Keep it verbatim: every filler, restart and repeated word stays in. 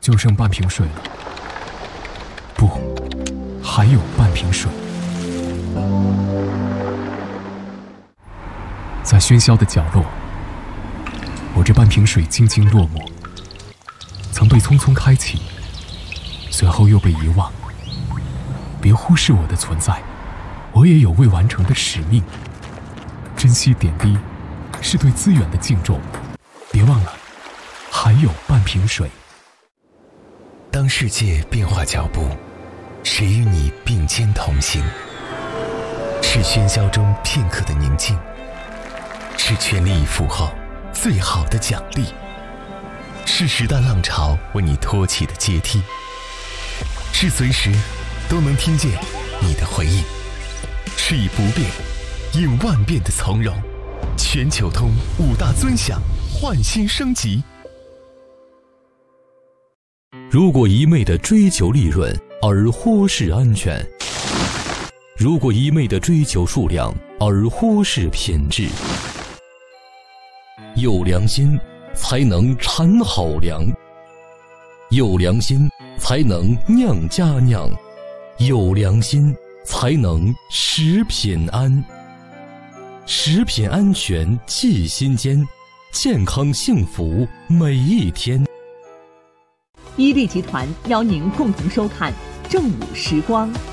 就剩半瓶水了。不，还有半瓶水。在喧嚣的角落，我这半瓶水静静落寞，曾被匆匆开启，随后又被遗忘。别忽视我的存在，我也有未完成的使命。珍惜点滴，是对资源的敬重。别忘了，还有半瓶水。 当世界变化脚步，谁与你并肩同行？是喧嚣中片刻的宁静，是全力以赴后最好的奖励，是时代浪潮为你托起的阶梯，是随时都能听见你的回应，是以不变应万变的从容。全球通五大尊享焕新升级。 如果一味地追求利润而忽视安全，如果一味地追求数量而忽视品质，有良心才能产好粮，有良心才能酿佳酿，有良心才能食品安。食品安全记心间，健康幸福每一天。 伊利集团邀您共同收看正午时光。